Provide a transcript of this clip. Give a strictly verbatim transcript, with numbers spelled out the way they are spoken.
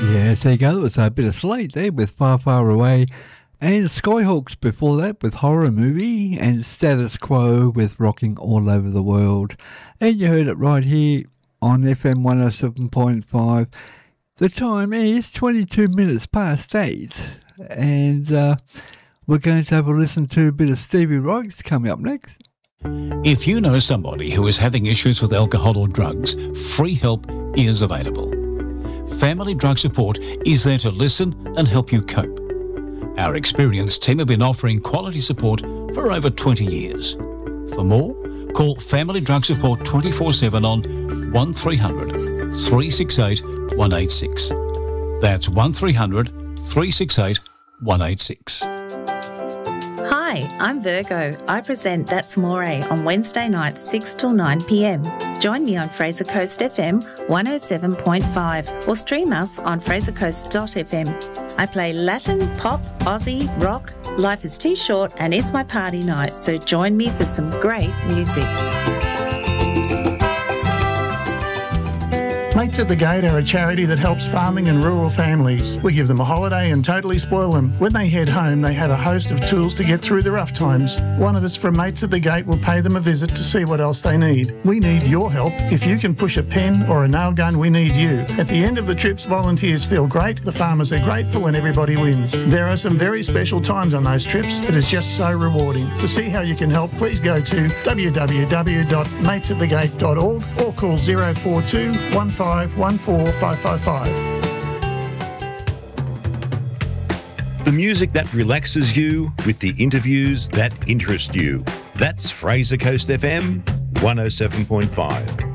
Yes, there you go. It was a bit of Slate there with Far, Far Away. And Skyhawks before that with Horror Movie. And Status Quo with Rocking All Over the World. And you heard it right here on F M one oh seven point five. The time is twenty-two minutes past eight. And uh, we're going to have a listen to a bit of Stevie Wright coming up next. If you know somebody who is having issues with alcohol or drugs, free help is available. Family Drug Support is there to listen and help you cope. Our experienced team have been offering quality support for over twenty years. For more, call Family Drug Support twenty-four seven on one three hundred, three six eight, one eight six. That's one three hundred, three six eight, one eight six. Hi, I'm Virgo. I present That's More on Wednesday nights six till nine p m. Join me on Fraser Coast F M one oh seven point five or stream us on fraser coast dot f m. I play Latin, pop, Aussie, rock. Life is too short and it's my party night, so join me for some great music. Mates at the Gate are a charity that helps farming and rural families. We give them a holiday and totally spoil them. When they head home, they have a host of tools to get through the rough times. One of us from Mates at the Gate will pay them a visit to see what else they need. We need your help. If you can push a pen or a nail gun, we need you. At the end of the trips, volunteers feel great, the farmers are grateful, and everybody wins. There are some very special times on those trips. It is just so rewarding. To see how you can help, please go to w w w dot mates at the gate dot org or call zero four two, one five one four five five five. The music that relaxes you with the interviews that interest you. That's Fraser Coast F M one oh seven point five.